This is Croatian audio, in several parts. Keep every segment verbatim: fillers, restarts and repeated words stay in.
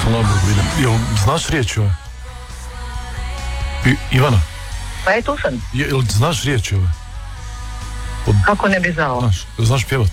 Slabo vidim. Jel znaš riječi ove? I, Ivana? Pa je tu sam. Jel znaš riječi ove? Od... Kako ne bi znao? Znaš, znaš pjevat?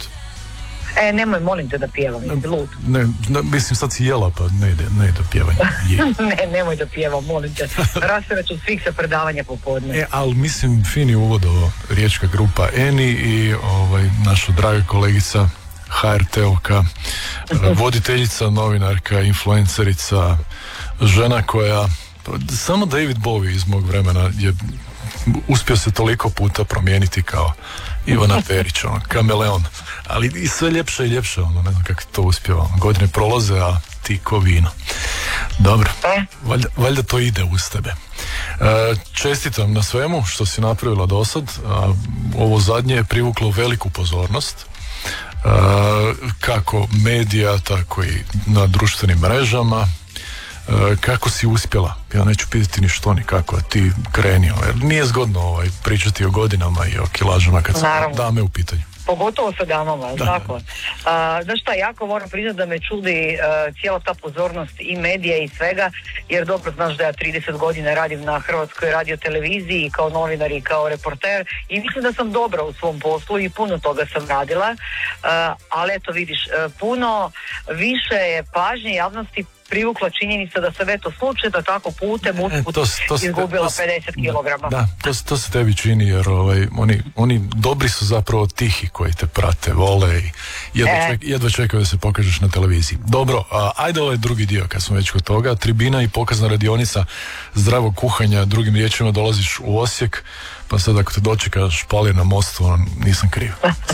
E, nemoj, molim te da pjevam, jesi lud. Ne, ne, mislim sad si jela, pa ne ide, ne ide pjevanje. ne, nemoj da pjevam, molim te. Rastavit ću svih sa predavanja popodne. E, ali mislim, fini uvod ovo, riječka grupa Eni i ovaj, naša draga kolegica ha er te-ovka, voditeljica, novinarka, influencerica, žena koja, samo David Bowie iz mog vremena je uspio se toliko puta promijeniti kao Ivana Perić, ono, kameleon, ali i sve ljepše i ljepše, ono, ne znam kako to uspjeva, ono, godine prolaze, a ti ko vino. Dobro, valjda, valjda to ide uz tebe. E, čestitam na svemu što si napravila do sad, a ovo zadnje je privuklo veliku pozornost, e, kako medija, tako i na društvenim mrežama. Kako si uspjela? Ja neću pitati ni što ni kako, a ti krenio. Jer nije zgodno ovaj, pričati o godinama i o kilažama kad su dame u pitanju. Pogotovo sa damama, da, tako. Uh, znaš šta, jako moram priznati da me čudi uh, cijela ta pozornost i medija i svega, jer dobro znaš da ja trideset godina radim na Hrvatskoj radioteleviziji kao novinar i kao reporter i mislim da sam dobra u svom poslu i puno toga sam radila, uh, ali eto vidiš, uh, puno više je pažnje javnosti privukla činjenica da sam eto slučajno tako putem usput e, izgubila pedeset kilograma. Da, to, to se tebi čini jer ovaj, oni, oni dobri su zapravo tihi koji te prate, vole i jedva, e. ček, jedva čekaju da se pokažeš na televiziji. Dobro, a, ajde ovaj drugi dio kad smo već kod toga, tribina i pokazna radionica zdravog kuhanja, drugim riječima dolaziš u Osijek, pa sad ako te dočeka špalir na mostu, on, nisam kriv.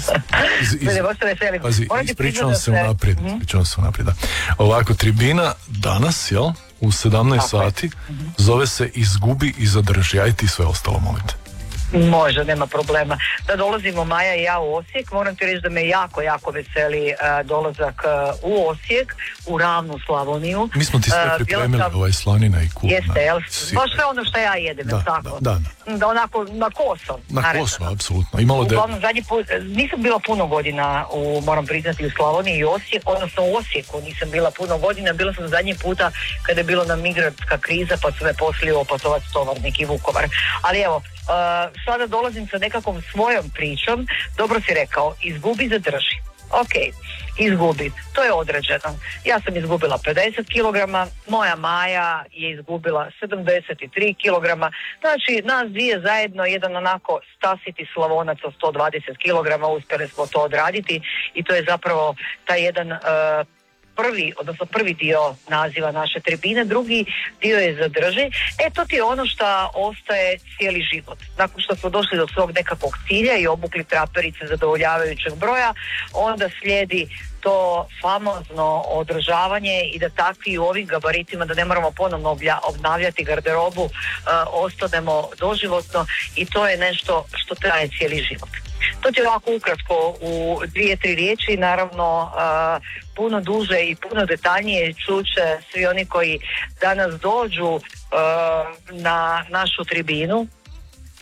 Iz, iz, pazi, ispričavam se unaprijed, ispričavam se unaprijed, da. Ovako, tribina danas, jel, u sedamnaest sati, zove se Izgubi i zadrži, aj ti sve ostalo, molim te. Može, nema problema. Da dolazimo Maja i ja u Osijek, moram ti reći da me jako, jako veseli uh, dolazak uh, u Osijek, u ravnu Slavoniju. Mi smo ti sve pripremili, uh, sam... ovaj slanina i kuh. Jeste, jel? Baš sve ono što ja jedem, da, tako? Da, da. Da onako, na koso. Na koso, apsolutno. Imalo de... Uglavnom, zadnji put, nisam bila puno godina, u, moram priznati, u Slavoniji i Osijek, odnosno u Osijeku nisam bila puno godina, bila sam zadnji puta kada je bila nam migrantska kriza, pa su me poslali opatovac Tovarnik i Vukovar. Ali evo, Uh, sada dolazim sa nekakvom svojom pričom. Dobro si rekao, izgubi, zadrži. Ok, izgubi, to je određeno. Ja sam izgubila pedeset kilograma, moja Maja je izgubila sedamdeset tri kilograma, znači nas dvije zajedno, jedan onako stasiti Slavonac od sto dvadeset kilograma, uspjeli smo to odraditi i to je zapravo taj jedan uh, prvi, odnosno prvi dio naziva naše tribine, drugi dio je zadrži. E, to ti je ono što ostaje cijeli život. Nakon što smo došli do svog nekakvog cilja i obukli traperice zadovoljavajućeg broja, onda slijedi to famozno održavanje i da takvi u ovim gabaritima, da ne moramo ponovno obnavljati garderobu, uh, ostanemo doživotno i to je nešto što traje cijeli život. To će ovako ukratko u dvije, tri riječi, naravno uh, puno duže i puno detaljnije čuće svi oni koji danas dođu uh, na našu tribinu.